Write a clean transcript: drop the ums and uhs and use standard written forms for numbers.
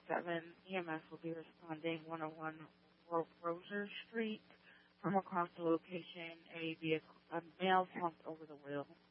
EMS will be responding 101 Roser Street. From across the location, a male slumped over the wheel.